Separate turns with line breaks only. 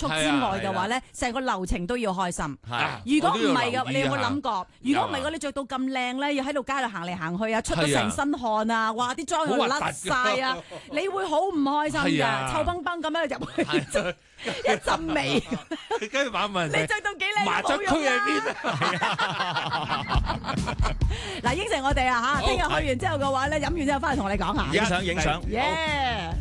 束之外嘅話咧，成個流程都要開心。如果唔係嘅，你有冇諗過？如果唔係嘅，你着到咁靚咧，要喺度街度行嚟行去啊，出咗成身汗啊，哇！啲妝又甩晒啊，你會好唔開心㗎，臭崩崩咁樣入去。一陣味，
跟住問問
你着到幾靚
麻雀區喺邊
嗱，應承我哋啊嚇，聽日去完之後嘅話咧，飲完之後翻嚟同你講下。
影相。
耶！